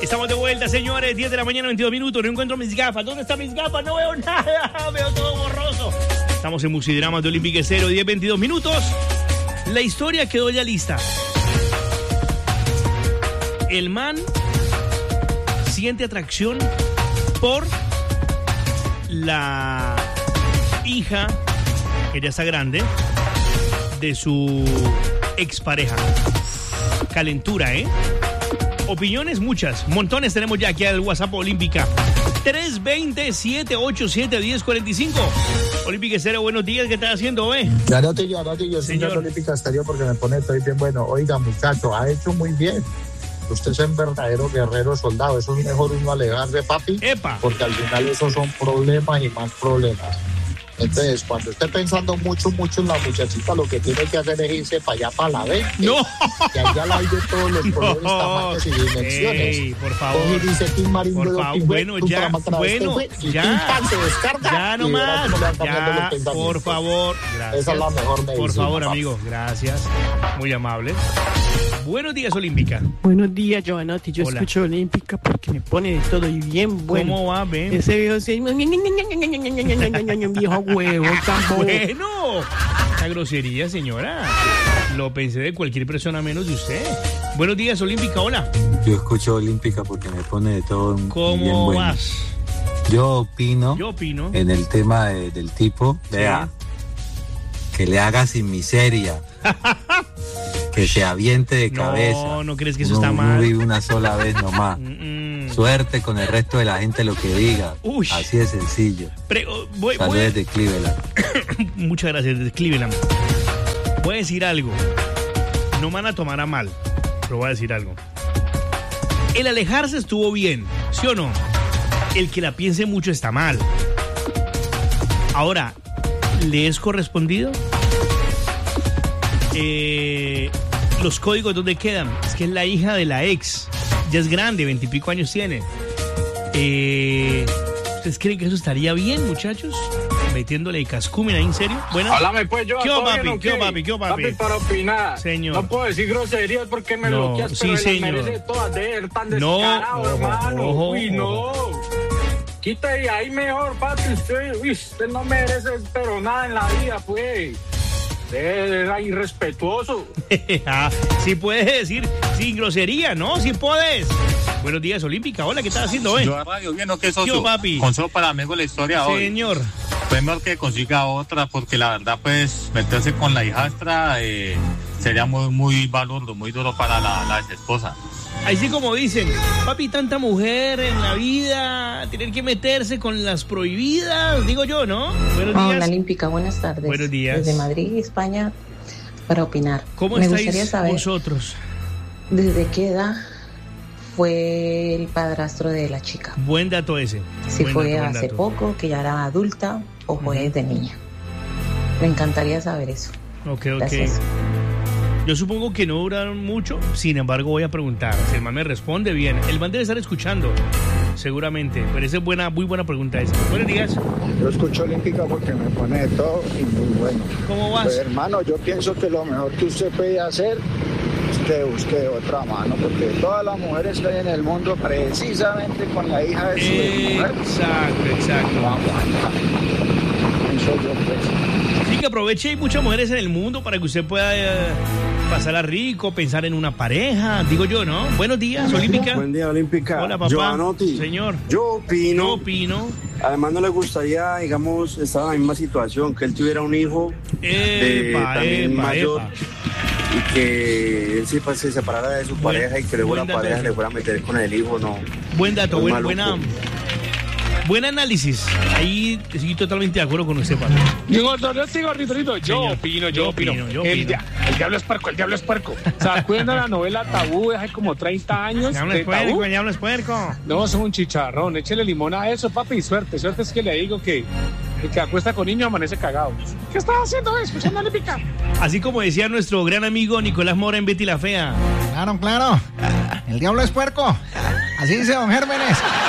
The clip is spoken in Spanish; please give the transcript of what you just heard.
Estamos de vuelta, señores. 10 de la mañana, 22 minutos. No encuentro mis gafas. ¿Dónde están mis gafas? No veo nada. Veo todo borroso. Estamos en Musidramas de Olympic Estéreo. 10, 22 minutos. La historia quedó ya lista. El man siente atracción por la hija, que ya está grande, de su expareja. Calentura, ¿eh? Opiniones muchas, montones tenemos ya aquí al WhatsApp Olímpica. 320-787-1045. Olímpica Estéreo, buenos días, ¿qué estás haciendo, Ya no te yo, señor Olímpica Estéreo, porque me pone todo bien bueno. Oiga, muchacho, ha hecho muy bien. Usted es un verdadero guerrero soldado. Eso es mejor uno alejarse, papi. ¡Epa! Porque al final esos son problemas y más problemas. Entonces, cuando esté pensando mucho en la muchachita, lo que tiene que hacer es irse para allá, para la B. ¡No! Que allá la hay de todos los colores, tamaños y dimensiones. Ey, por favor. Coge y dice, por favor, bueno, ya, ya nomás. Ya, por favor. Gracias. Esa es la mejor medicina. Por favor, amigo, gracias. Muy amable. Buenos días, Olímpica. Buenos días, Giovanotti. Yo Hola. Escucho Olímpica porque me pone de todo y bien bueno. ¿Cómo va, Ben? Ese viejo se... viejo huevo, tampoco. Bueno, esa grosería, señora. Lo pensé de cualquier persona menos de usted. Buenos días, Olímpica, hola. Yo escucho Olímpica porque me pone de todo bien ¿Cómo bueno. vas? Yo opino en el tema del tipo, vea, que le haga sin miseria, que se aviente de cabeza. No crees que eso está mal. Uno vive una sola vez nomás. Suerte con el resto de la gente lo que diga. Uy. Así de sencillo. Saludos desde Cleveland. Muchas gracias, desde Cleveland. Voy a decir algo. No me van a tomar a mal, pero voy a decir algo. El alejarse estuvo bien, ¿sí o no? El que la piense mucho está mal. Ahora, ¿le es correspondido? Los códigos, ¿dónde quedan? Es que es la hija de la ex. Ya es grande, 20 y pico años tiene. ¿Ustedes creen que eso estaría bien, muchachos? Metiéndole cascúmina, ¿en serio? Bueno. Háblame pues, yo. ¿Qué papi? ¿Qué papi? Papi, para opinar. Señor. No puedo decir groserías porque me bloqueas, sí, pero señor. merece todas de él, tan descarado, hermano. Uy, no. Quita de ahí mejor, papi. Usted no merece, pero nada en la vida, pues. Era irrespetuoso. Sí puedes decir sin grosería, ¿no? Sí puedes. Buenos días, Olímpica. Hola, ¿qué estás haciendo, Yo a radio, bien, ¿no? ¿Qué sos yo, papi? Consolo para amigo la historia hoy. Señor. Pues mejor que consiga otra, porque la verdad, pues, meterse con la hijastra sería muy balurdo, muy duro para la ex esposa. Así como dicen, papi, tanta mujer en la vida, tener que meterse con las prohibidas, digo yo, ¿no? Buenos días. Hola, Olímpica, buenas tardes. Buenos días. Desde Madrid, España, para opinar. ¿Cómo Me estáis gustaría saber vosotros? ¿Desde qué edad fue el padrastro de la chica? Buen dato ese. Si fue hace poco, que ya era adulta, o fue desde niña. Me encantaría saber eso. Ok. Gracias. Yo supongo que no duraron mucho, sin embargo voy a preguntar. Si el man me responde bien, el man debe estar escuchando, seguramente. Pero esa es muy buena pregunta esa. Buenos días. Yo escucho Olímpica porque me pone de todo y muy bueno. ¿Cómo vas? Pues, hermano, yo pienso que lo mejor que usted puede hacer es que busque otra mano, porque todas las mujeres que hay en el mundo, precisamente con la hija de su mujer. Exacto. No aguanta. Pienso yo, pues. Sí, que aproveche, hay muchas mujeres en el mundo para que usted pueda pasarla rico, pensar en una pareja, digo yo, ¿no? Buenos días, Olímpica. Buen día, Olímpica. Hola, papá. Giovanotti. Señor. Yo opino. Además, no le gustaría, digamos, estar en la misma situación, que él tuviera un hijo también mayor y que él se separara de su pareja y que luego la pareja le fuera a meter con el hijo, no. Buen dato, buen análisis. Ahí estoy totalmente de acuerdo con usted, padre. Yo opino. El diablo es puerco. ¿Se acuerdan de la novela Tabú de hace como 30 años? El diablo es puerco. No, es un chicharrón. Échele limón a eso, papi, y suerte. Suerte es que le digo que el que acuesta con niño amanece cagado. ¿Qué estás haciendo? Escuchando Olímpica. Así como decía nuestro gran amigo Nicolás Mora en Betty la Fea. Claro. El diablo es puerco. Así dice don Gérmenes.